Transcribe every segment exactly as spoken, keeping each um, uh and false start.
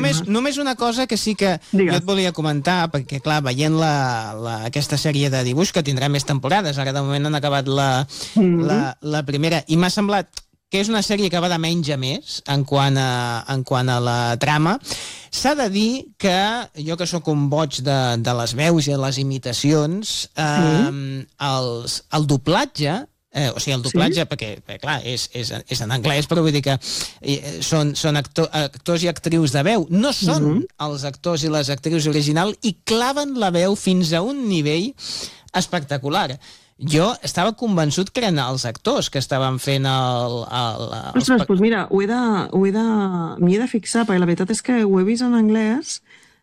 només, només una cosa que sí que Digues. jo et volia comentar, perquè, clar, veient la, la, aquesta sèrie de dibuix, que tindrà més temporades, ara de moment han acabat la, mm-hmm. la, la primera, i m'ha semblat que és una sèrie que va de menys a més en quant a, en quant a la trama. S'ha de dir que jo, que sóc un boig de, de les veus i de les imitacions, eh, sí. els, el doblatge, eh, o sigui, el doblatge, sí? perquè, perquè, clar, és, és, és en anglès, però vull dir que eh, són, són actor, actors i actrius de veu. No són mm-hmm. els actors i les actrius originals i claven la veu fins a un nivell espectacular. Jo estava convençut que eren els actors que estaven fent el... el, el... Ostres, doncs mira, ho he de, ho he de, m'hi he de fixar, perquè la veritat és que ho he vist en anglès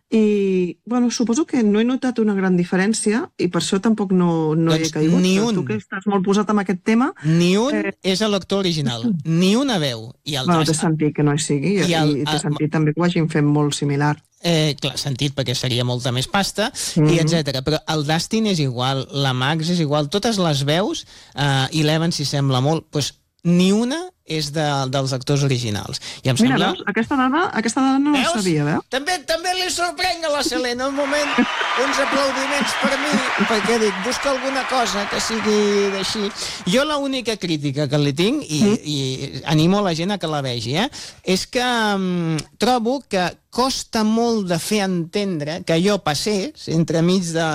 i, bueno, suposo que no he notat una gran diferència i per això tampoc no, no doncs hi he caigut. Ni un. Tu que estàs molt posat en aquest tema... Ni un eh... és l'actor original, ni una veu. I el bueno, té sentit que no hi sigui i, i, i té sentit també que ho hagin fet molt similar. Eh, clar, sentit, perquè seria molta més pasta, mm-hmm. i etcètera. Però el Dustin és igual, la Max és igual, totes les veus, eh, i l'Evan s'hi sembla molt, doncs ni una és de, dels actors originals. I em Mira, sembla... veus? Aquesta dada, aquesta dada no la sabia, veus? També, també li sorprèn a la Selena, un moment, uns aplaudiments per mi, perquè dic, busca alguna cosa que sigui d'així. Jo l'única crítica que li tinc, i, mm. i animo la gent a que la vegi, eh, és que um, trobo que costa molt de fer entendre que jo passés entremig de,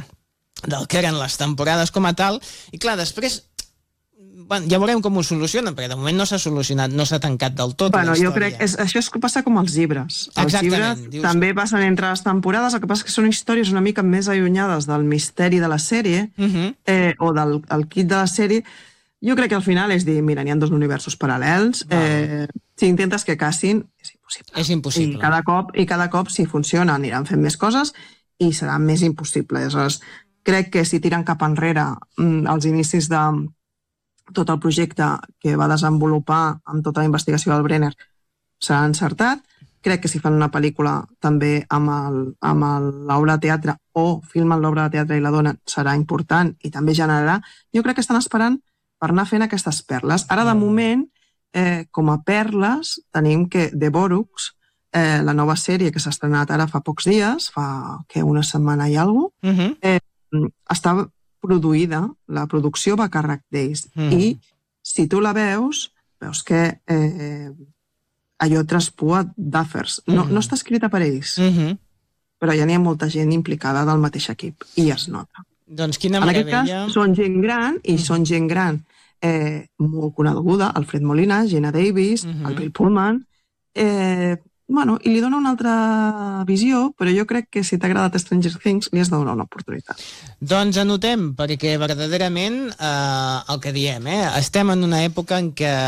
del que eren les temporades com a tal, i clar, després... Bueno, ja veurem com ho solucionen, perquè de moment no s'ha solucionat, no s'ha tancat del tot bueno, la història. Jo crec que és, això és que passa com els llibres. Els Exactament, llibres dius... també passen entre les temporades, el que passa és que són històries una mica més allunyades del misteri de la sèrie, uh-huh. eh, o del el kit de la sèrie. Jo crec que al final és dir, mira, n'hi ha dos universos paral·lels, eh, si intentes que casin, és impossible. És impossible. I cada cop, i cada cop si funciona, aniran fent més coses i serà més impossible. Aleshores, crec que si tiren cap enrere als inicis de tot el projecte que va desenvolupar amb tota la investigació del Brenner s'ha encertat. Crec que si fan una pel·lícula també amb l'obra de teatre o filmen l'obra de teatre i la donen serà important i també generarà. Jo crec que estan esperant per anar fent aquestes perles. Ara, de moment, eh, com a perles, tenim que The Borucs, eh, la nova sèrie que s'ha estrenat ara fa pocs dies, fa que una setmana i alguna cosa, uh-huh. eh, està produïda, la producció va a càrrec d'ells. Mm. I si tu la veus, veus que eh, allò traspua d'afers. No, mm. no està escrita per ells, mm-hmm. però ja n'hi ha molta gent implicada del mateix equip, i es nota. Doncs quina en meravella. aquest cas, són gent gran, i mm. són gent gran eh, molt coneguda, Alfred Molina, Gina Davis, mm-hmm. el Bill Pullman, eh, bueno, i li dona una altra visió, però jo crec que si t'ha agradat Stranger Things li has de donar una oportunitat. Doncs anotem, perquè verdaderament eh, el que diem, eh, estem en una època en què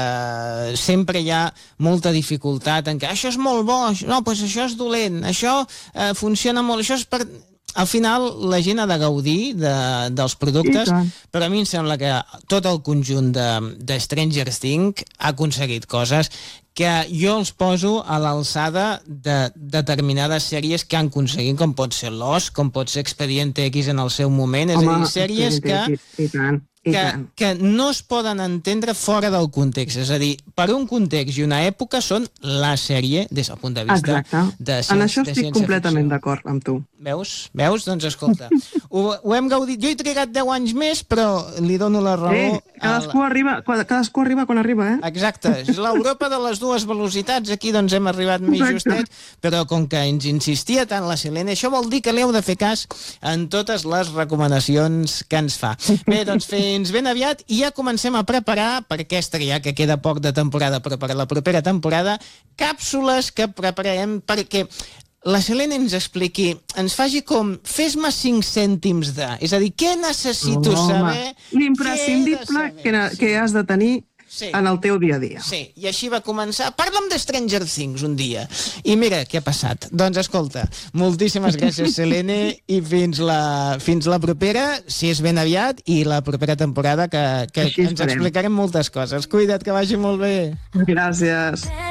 sempre hi ha molta dificultat, en què això és molt bo, no, doncs això és dolent, això eh, funciona molt, això és per... Al final la gent ha de gaudir de, dels productes, però a mi em sembla que tot el conjunt de, de Stranger Things ha aconseguit coses que jo els poso a l'alçada de determinades sèries que han aconseguit, com pot ser Lost, com pot ser Expediente X en el seu moment, és Home, a dir, sèries que... I tant. Que, que no es poden entendre fora del context, és a dir, per un context i una època són la sèrie des del punt de vista Exacte. de ciència. En això estic completament d'acord amb tu. Veus? Veus? Doncs escolta, ho, ho hem gaudit. Jo he trigat deu anys més, però li dono la raó. Eh, cadascú, la... arriba, cadascú arriba quan arriba, eh? Exacte. És l'Europa de les dues velocitats. Aquí doncs hem arribat més justet, però com que ens insistia tant la Selena, això vol dir que li heu de fer cas en totes les recomanacions que ens fa. Bé, doncs fins ben aviat i ja comencem a preparar, per aquesta ja que queda poc de temporada, però per a la propera temporada, càpsules que prepararem perquè la Selena ens expliqui, ens faci com fes-me cinc cèntims de... És a dir, què necessito oh, saber? L'imprescindible que, que has de tenir sí. en el teu dia a dia. Sí, i així va començar. Parla'm de Stranger Things un dia. I mira què ha passat. Doncs escolta, moltíssimes gràcies, Selene, i fins la, fins la propera, si és ben aviat, i la propera temporada que, que ens explicarem moltes coses. Cuida't, que vagi molt bé. Gràcies.